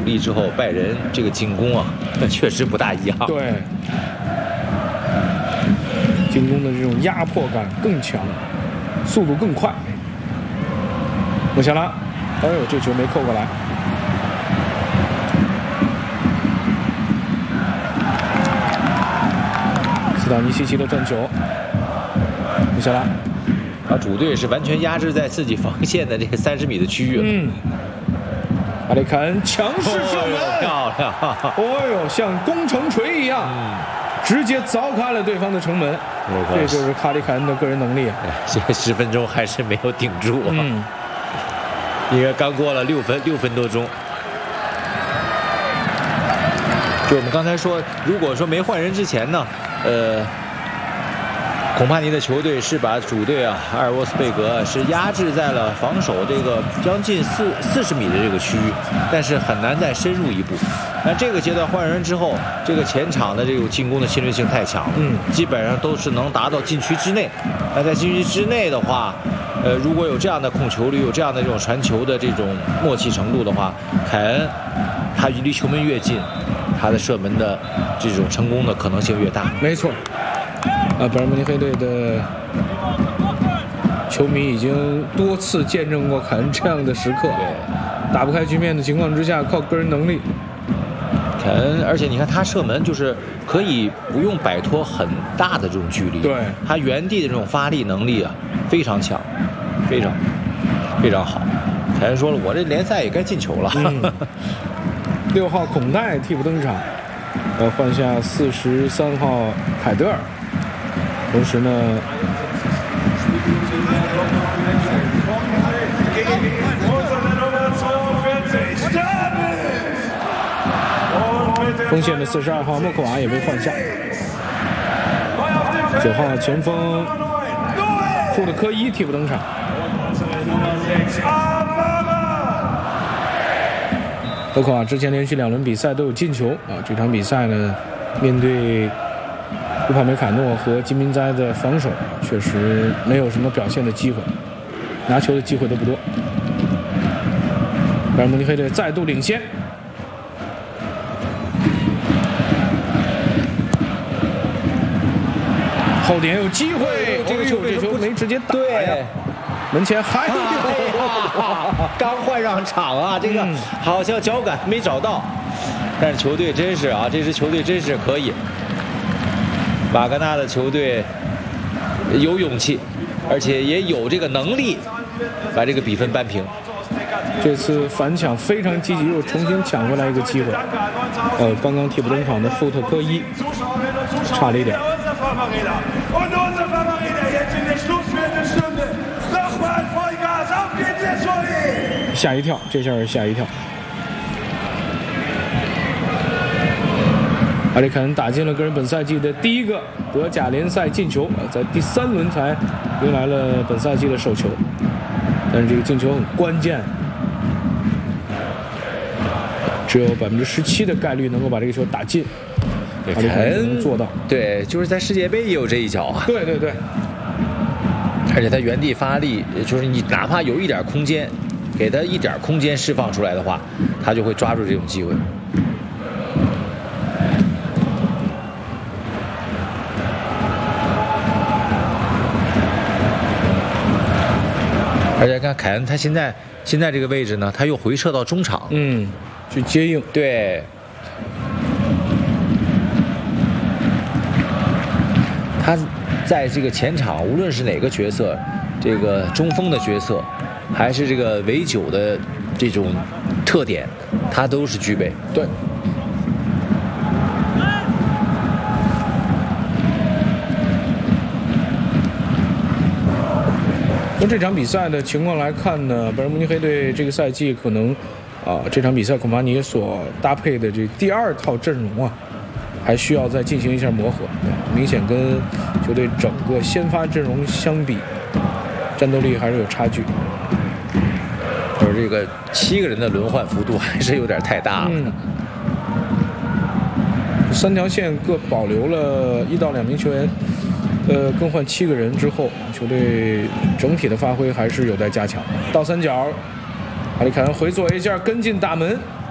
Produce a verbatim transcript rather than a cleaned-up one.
主力之后，拜仁这个进攻啊，确实不大一样。 对，进攻的这种压迫感更强，速度更快。穆夏拉，哎呦，这球没扣过来。斯塔尼西奇的断球，穆夏拉。 啊，主队是完全压制在自己防线的这个三十米的区域。 嗯，阿里坎恩强势射门， 哦、漂亮！ 哦呦，像攻城锤一样，嗯、直接凿开了对方的城门。这就是卡里坎恩的个人能力啊！ 这十分钟还是没有顶住啊。 嗯， 应该刚过了六分六分多钟。就我们刚才说，如果说没换人之前呢，呃。孔帕尼的球队是把主队啊阿尔沃斯贝格是压制在了防守这个将近四四十米的这个区域，但是很难再深入一步。那这个阶段换人之后，这个前场的这种进攻的侵略性太强了，嗯，基本上都是能达到禁区之内。那在禁区之内的话，呃，如果有这样的控球率，有这样的这种传球的这种默契程度的话，凯恩他离球门越近，他的射门的这种成功的可能性越大。 没错。啊，拜仁慕尼黑队的球迷已经多次见证过凯恩这样的时刻，打不开局面的情况之下，靠个人能力。 凯恩，而且你看他射门就是可以不用摆脱很大的这种距离， 对， 他原地的这种发力能力啊非常强，非常非常好。凯恩说了，我这联赛也该进球了。 嗯、六号孔代替补登场，呃，换下四十三号凯德尔。同时呢，锋线的四十二号莫克瓦也被换下，九号前锋库德科伊替补登场。莫克瓦之前连续两轮比赛都有进球啊，这场比赛呢，面对乌帕梅卡诺和金明哉的防守，确实没有什么表现的机会，拿球的机会都不多。拜仁慕尼黑队再度领先。后点有机会，这个球这球没直接打呀，门前还有、 哎、刚换上场啊，这个好像脚感没找到，但是球队真是啊，这支球队真是可以。瓦格纳的球队有勇气，而且也有这个能力把这个比分扳平。 这次反抢非常积极，又重新抢回来一个机会。呃，刚刚替补登场的富特科伊差了一点。吓一跳，这下吓一跳。阿里坎恩打进了个人本赛季的第一个德甲联赛进球，在第三轮才迎来了本赛季的首球，但是这个进球很关键，只有百分之十七的概率能够把这个球打进。阿里坎恩能做到， 对，就是在世界杯也有这一脚啊。 对对对， 而且他原地发力，就是你哪怕有一点空间，给他一点空间释放出来的话，他就会抓住这种机会。而且看凯恩，他现在现在这个位置呢，他又回撤到中场， 嗯，去接应。 对，他在这个前场，无论是哪个角色，这个中锋的角色，还是这个围九的这种特点，他都是具备。 对。从这场比赛的情况来看呢，拜仁慕尼黑队这个赛季可能，啊、呃，这场比赛孔帕尼所搭配的这第二套阵容啊，还需要再进行一下磨合。明显跟球队整个先发阵容相比，战斗力还是有差距。 而这个七个人的轮换幅度还是有点太大了。 嗯，三条线各保留了一到两名球员。呃，更换七个人之后，球队整体的发挥还是有待加强。倒三角，阿里坎恩回做一下跟进大门，